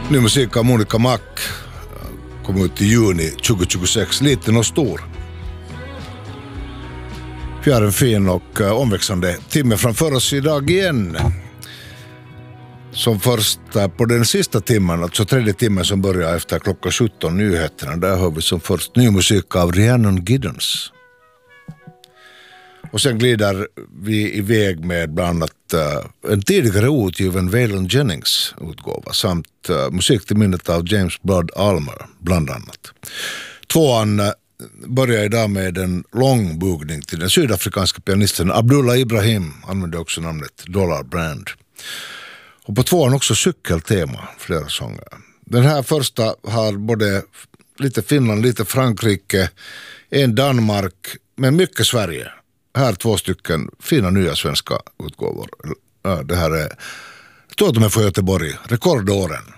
Ny musik av Monica Mac kom ut i juni 2026, liten och stor. Vi har en fin och omväxlande timme framför oss idag igen. Som först på den sista timmen, alltså tredje timmen som börjar efter klockan 17 nyheterna. Där har vi som först ny musik av Rhiannon Giddens. Och sen glider vi iväg med bland annat en tidigare utgiven Waylon Jennings utgåva samt musik till minnet av James Blood Ulmer bland annat. Tvåan börjar idag med en lång bugning till den sydafrikanska pianisten Abdullah Ibrahim, använder också namnet Dollar Brand. Och på tvåan också cykeltema, flera sånger. Den här första har både lite Finland, lite Frankrike, en Danmark, men mycket Sverige. Här 2 stycken fina nya svenska utgåvor. Det här är Tårtommen för Göteborg, rekordåren.